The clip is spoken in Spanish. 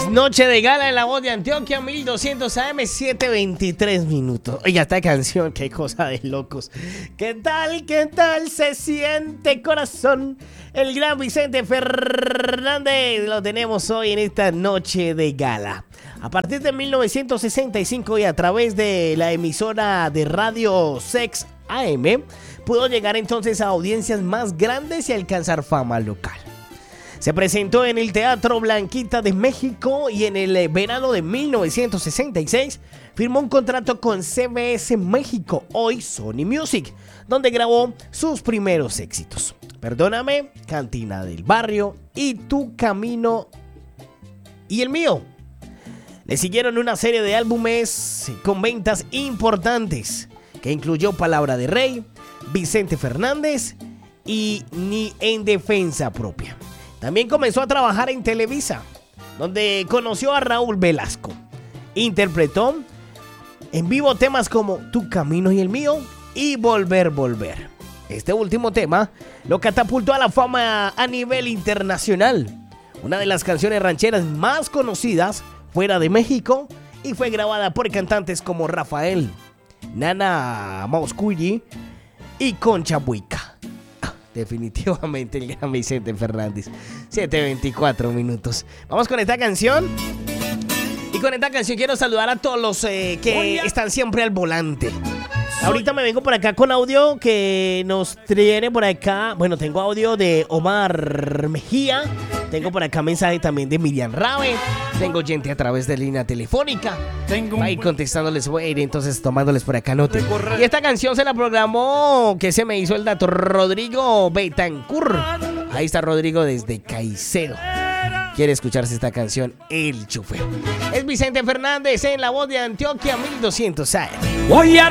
Noche de gala en la voz de Antioquia, 1200 AM, 7:23 minutos. Oiga, esta canción, qué cosa de locos. ¿Qué tal se siente, corazón? El gran Vicente Fernández lo tenemos hoy en esta noche de gala. A partir de 1965 y a través de la emisora de radio Sex AM, pudo llegar entonces a audiencias más grandes y alcanzar fama local. Se presentó en el Teatro Blanquita de México y en el verano de 1966 firmó un contrato con CBS México, hoy Sony Music, donde grabó sus primeros éxitos. Perdóname, Cantina del Barrio y Tu Camino y el Mío. Le siguieron una serie de álbumes con ventas importantes, que incluyó Palabra de Rey, Vicente Fernández y Ni en Defensa Propia. También comenzó a trabajar en Televisa, donde conoció a Raúl Velasco. Interpretó en vivo temas como Tu Camino y el Mío y Volver. Este último tema lo catapultó a la fama a nivel internacional. Una de las canciones rancheras más conocidas fuera de México y fue grabada por cantantes como Rafael, Nana Moscuri y Concha Buica. Definitivamente el gran Vicente Fernández. 7:24 minutos. Vamos con esta canción. Y con esta canción quiero saludar a todos los que están siempre al volante. Ahorita me vengo por acá con audio que nos tiene por acá. Bueno, tengo audio de Omar Mejía. Tengo por acá mensaje también de Miriam Rabe. Tengo gente a través de línea telefónica. Va a ir contestándoles, voy a ir entonces tomándoles por acá nota. Y esta canción se la programó, que se me hizo el dato, Rodrigo Betancur. Ahí está Rodrigo desde Caicedo. Quiere escucharse esta canción, El Chofer. Es Vicente Fernández en la voz de Antioquia, 1200 AM.